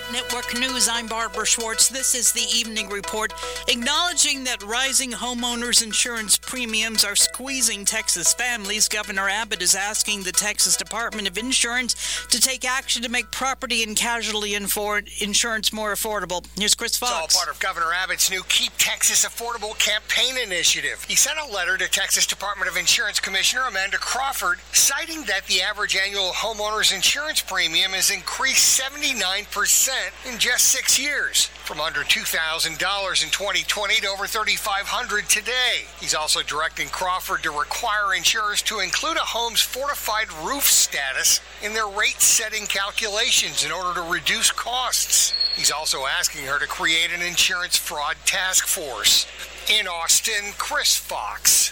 Network News, I'm Barbara Schwartz. This is the Evening Report. Acknowledging that rising homeowners insurance premiums are squeezing Texas families, Governor Abbott is asking the Texas Department of Insurance to take action to make property and casualty insurance more affordable. Here's Chris Fox. It's all part of Governor Abbott's new Keep Texas Affordable campaign initiative. He sent a letter to Texas Department of Insurance Commissioner Amanda Crawford, citing that the average annual homeowners insurance premium has increased 79% in just 6 years, from under $2,000 in 2020 to over $3,500 today. He's also directing Crawford to require insurers to include a home's fortified roof status in their rate-setting calculations in order to reduce costs. He's also asking her to create an insurance fraud task force. In Austin, Chris Fox,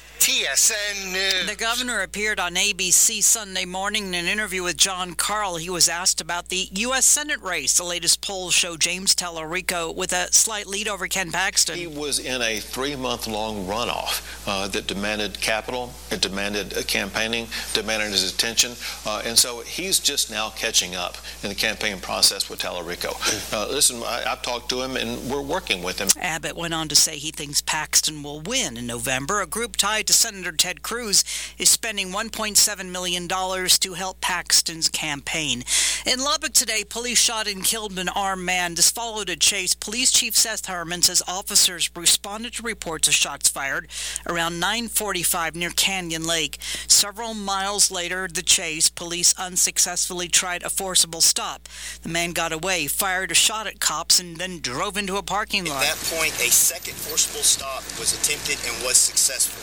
TSN News. The governor appeared on ABC Sunday morning in an interview with John Carl. He was asked about the U.S. Senate race. The latest polls show James Tallarico with a slight lead over Ken Paxton. He was in a 3-month-long runoff that demanded capital, it demanded campaigning, demanded his attention, and so he's just now catching up in the campaign process with Tallarico. Listen, I've talked to him, and we're working with him. Abbott went on to say he thinks Paxton will win in November. A group tied to Senator Ted Cruz is spending $1.7 million to help Paxton's campaign. In Lubbock today, police shot and killed an armed man. This followed a chase. Police Chief Seth Herman says officers responded to reports of shots fired around 9:45 near Canyon Lake. Several miles later, the chase, police unsuccessfully tried a forcible stop. The man got away, fired a shot at cops, and then drove into a parking lot. At that point, a second forcible stop was attempted and was successful.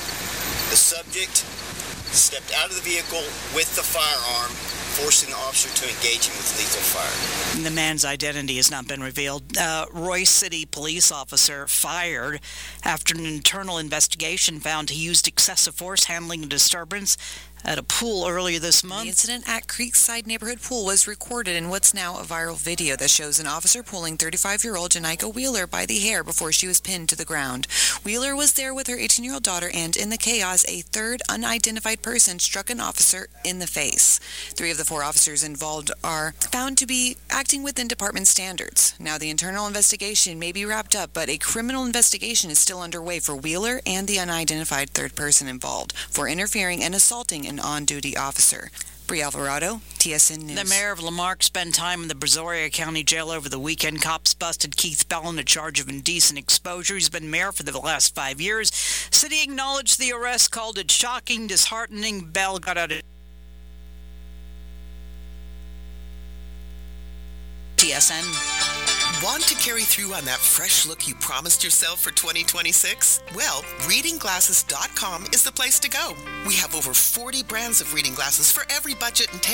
The subject stepped out of the vehicle with the firearm, forcing the officer to engage him with lethal fire. The man's identity has not been revealed. Royce City police officer fired after an internal investigation found he used excessive force handling a disturbance at a pool earlier this month. The incident at Creekside Neighborhood Pool was recorded in what's now a viral video that shows an officer pulling 35-year-old Janika Wheeler by the hair before she was pinned to the ground. Wheeler was there with her 18-year-old daughter, and in the chaos, a third unidentified person struck an officer in the face. 3 of the 4 officers involved are found to be acting within department standards. Now, the internal investigation may be wrapped up, but a criminal investigation is still underway for Wheeler and the unidentified third person involved for interfering and assaulting an on-duty officer. Bri Alvarado, TSN News. The mayor of Lamarck spent time in the Brazoria County Jail over the weekend. Cops busted Keith Bell on a charge of indecent exposure. He's been mayor for the last 5 years. City acknowledged the arrest, called it shocking, disheartening. Bell got out of TSN. Want to carry through on that fresh look you promised yourself for 2026? Well, readingglasses.com is the place to go. We have over 40 brands of reading glasses for every budget and